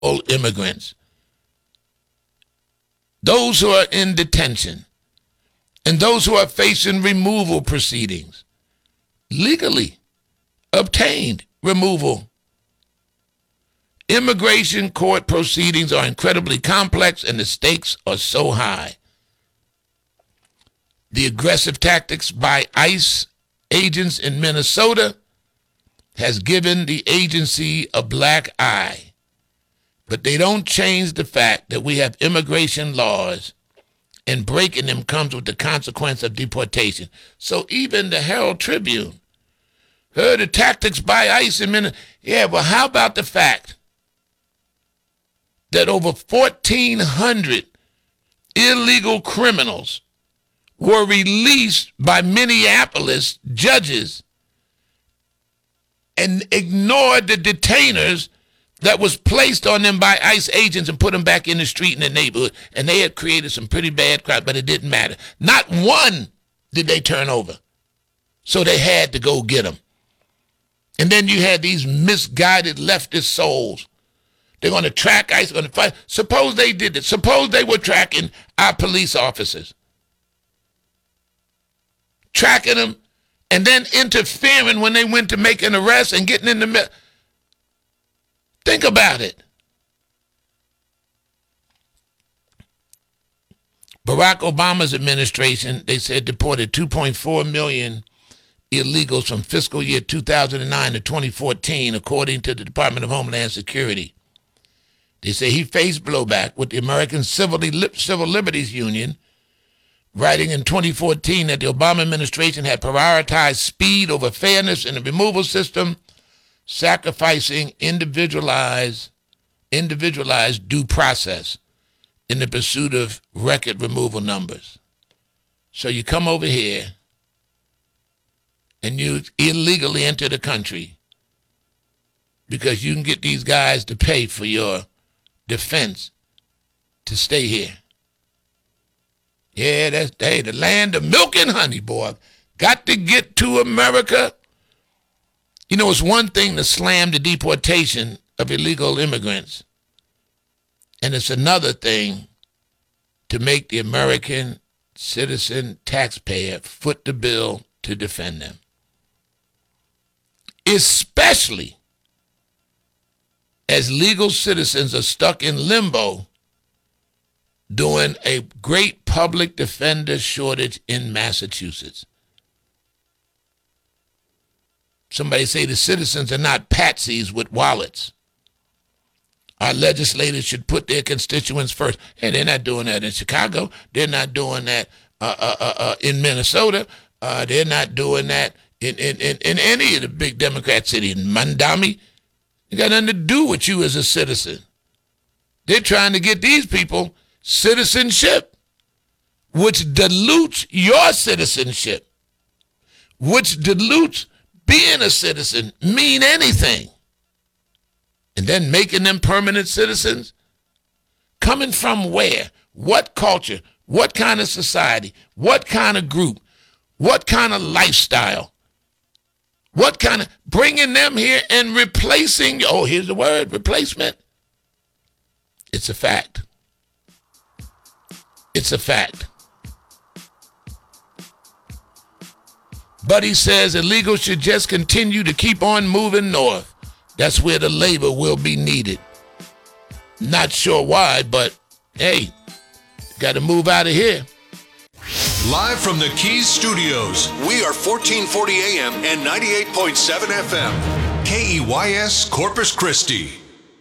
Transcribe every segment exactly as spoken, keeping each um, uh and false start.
immigrants, those who are in detention, and those who are facing removal proceedings, legally obtained removal. Immigration court proceedings are incredibly complex and the stakes are so high. The aggressive tactics by ICE agents in Minnesota has given the agency a black eye. But they don't change the fact that we have immigration laws, and breaking them comes with the consequence of deportation. So even the Herald Tribune heard the tactics by ICE in Minnesota. Yeah, well, how about the fact that over fourteen hundred illegal criminals were released by Minneapolis judges and ignored the detainers that was placed on them by ICE agents and put them back in the street in the neighborhood. And they had created some pretty bad crime, but it didn't matter. Not one did they turn over. So they had to go get them. And then you had these misguided leftist souls. They're going to track ICE, going to fight. Suppose they did it. Suppose they were tracking our police officers. Tracking them and then interfering when they went to make an arrest and getting in the middle. Think about it. Barack Obama's administration, they said, deported two point four million illegals from fiscal year two thousand nine to twenty fourteen, according to the Department of Homeland Security. They say he faced blowback with the American Civil, Civil Liberties Union, writing in twenty fourteen that the Obama administration had prioritized speed over fairness in the removal system, sacrificing individualized, individualized due process in the pursuit of record removal numbers. So you come over here and you illegally enter the country because you can get these guys to pay for your defense to stay here. Yeah, that's hey, the land of milk and honey, boy. Got to get to America. You know, it's one thing to slam the deportation of illegal immigrants, and it's another thing to make the American citizen taxpayer foot the bill to defend them. Especially as legal citizens are stuck in limbo during a great public defender shortage in Massachusetts. Somebody say the citizens are not patsies with wallets. Our legislators should put their constituents first. And they're not doing that in Chicago. They're not doing that uh, uh, uh, uh, in Minnesota. Uh, they're not doing that in, in, in, in any of the big Democrat cities. In Mandami, it got nothing to do with you as a citizen. They're trying to get these people citizenship, which dilutes your citizenship, which dilutes being a citizen, mean anything. And then making them permanent citizens? Coming from where? What culture? What kind of society? What kind of group? What kind of lifestyle? What kind of, bringing them here and replacing, oh, here's the word, replacement. It's a fact. It's a fact. But he says illegals should just continue to keep on moving north. That's where the labor will be needed. Not sure why, but hey, got to move out of here. Live from the Keys Studios, we are fourteen forty A M and ninety-eight point seven F M. K E Y S Corpus Christi.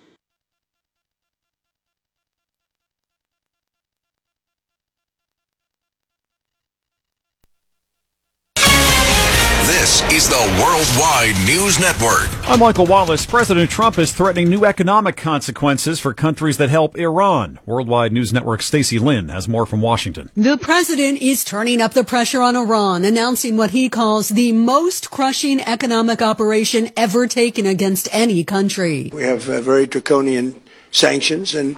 This is the Worldwide News Network. I'm Michael Wallace. President Trump is threatening new economic consequences for countries that help Iran. Worldwide News Network's Stacey Lynn has more from Washington. The president is turning up the pressure on Iran, announcing what he calls the most crushing economic operation ever taken against any country. We have uh, very draconian sanctions, and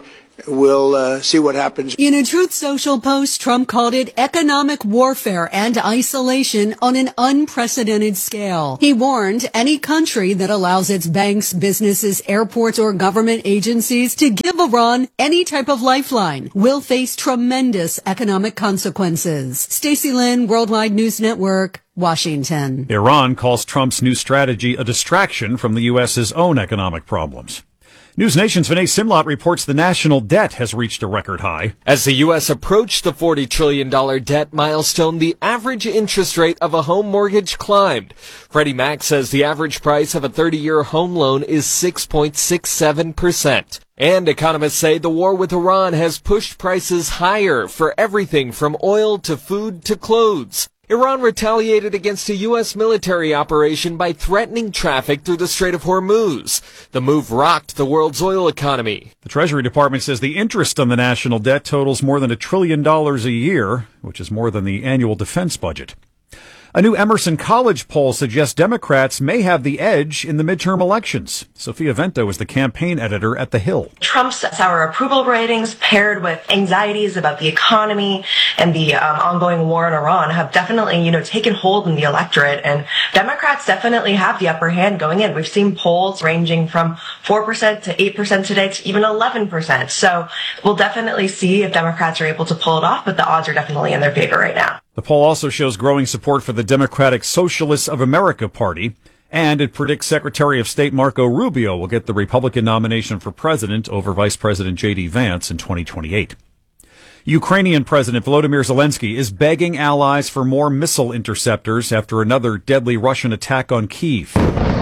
we'll uh, see what happens. In a Truth Social post, Trump called it economic warfare and isolation on an unprecedented scale. He warned any country that allows its banks, businesses, airports, or government agencies to give Iran any type of lifeline will face tremendous economic consequences. Stacey Lynn, Worldwide News Network, Washington. Iran calls Trump's new strategy a distraction from the U S's own economic problems. News Nation's Vinay Simlot reports the national debt has reached a record high. As the U S approached the forty trillion dollars debt milestone, the average interest rate of a home mortgage climbed. Freddie Mac says the average price of a thirty-year home loan is six point six seven percent. And economists say the war with Iran has pushed prices higher for everything from oil to food to clothes. Iran retaliated against a U S military operation by threatening traffic through the Strait of Hormuz. The move rocked the world's oil economy. The Treasury Department says the interest on the national debt totals more than a trillion dollars a year, which is more than the annual defense budget. A new Emerson College poll suggests Democrats may have the edge in the midterm elections. Sophia Vento is the campaign editor at The Hill. Trump's sour approval ratings paired with anxieties about the economy and the um, ongoing war in Iran have definitely, you know, taken hold in the electorate, and Democrats definitely have the upper hand going in. We've seen polls ranging from four percent to eight percent today to even eleven percent. So we'll definitely see if Democrats are able to pull it off, but the odds are definitely in their favor right now. The poll also shows growing support for the Democratic Socialists of America Party, and it predicts Secretary of State Marco Rubio will get the Republican nomination for president over Vice President J D Vance in twenty twenty-eight. Ukrainian President Volodymyr Zelensky is begging allies for more missile interceptors after another deadly Russian attack on Kyiv.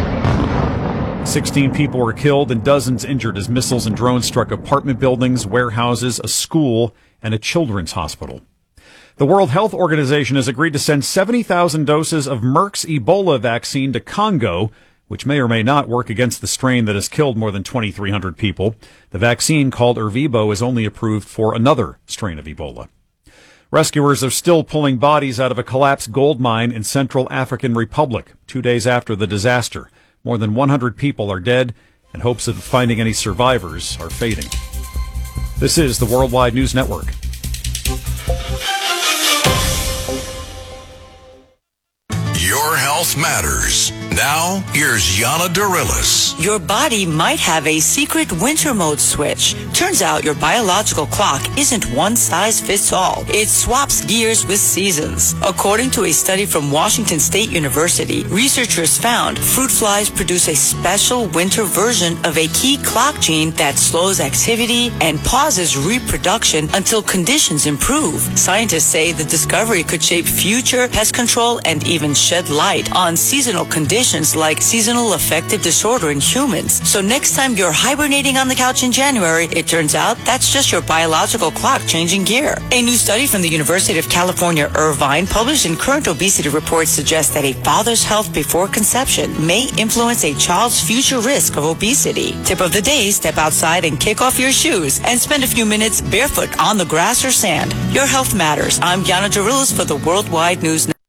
Sixteen people were killed and dozens injured as missiles and drones struck apartment buildings, warehouses, a school, and a children's hospital. The World Health Organization has agreed to send seventy thousand doses of Merck's Ebola vaccine to Congo, which may or may not work against the strain that has killed more than twenty-three hundred people. The vaccine, called Ervebo, is only approved for another strain of Ebola. Rescuers are still pulling bodies out of a collapsed gold mine in Central African Republic, two days after the disaster. More than one hundred people are dead, and hopes of finding any survivors are fading. This is the Worldwide News Network. Your health matters. Now, here's Yana Darilis. Your body might have a secret winter mode switch. Turns out your biological clock isn't one size fits all. It swaps gears with seasons. According to a study from Washington State University, researchers found fruit flies produce a special winter version of a key clock gene that slows activity and pauses reproduction until conditions improve. Scientists say the discovery could shape future pest control and even shed light on seasonal conditions like seasonal affective disorder in humans. So next time you're hibernating on the couch in January, it turns out that's just your biological clock changing gear. A new study from the University of California, Irvine, published in Current Obesity Report, suggests that a father's health before conception may influence a child's future risk of obesity. Tip of the day, step outside and kick off your shoes and spend a few minutes barefoot on the grass or sand. Your health matters. I'm Yana Darilis for the Worldwide News Network.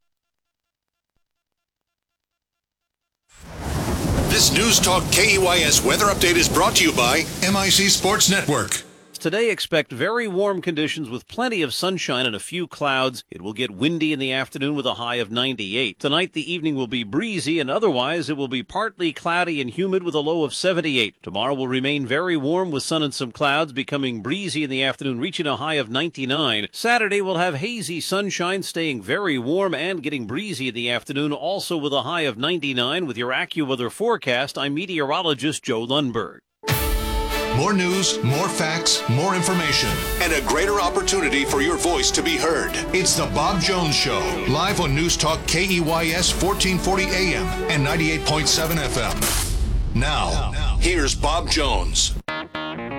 This News Talk K E Y S weather update is brought to you by M I C Sports Network. Today, expect very warm conditions with plenty of sunshine and a few clouds. It will get windy in the afternoon with a high of ninety-eight. Tonight, the evening will be breezy, and otherwise it will be partly cloudy and humid with a low of seventy-eight. Tomorrow will remain very warm with sun and some clouds, becoming breezy in the afternoon, reaching a high of ninety-nine. Saturday will have hazy sunshine, staying very warm and getting breezy in the afternoon, also with a high of ninety-nine. With your AccuWeather forecast, I'm meteorologist Joe Lundberg. More news, more facts, more information, and a greater opportunity for your voice to be heard. It's the Bob Jones Show, live on News Talk K E Y S fourteen forty A M and ninety-eight point seven F M. Now, here's Bob Jones.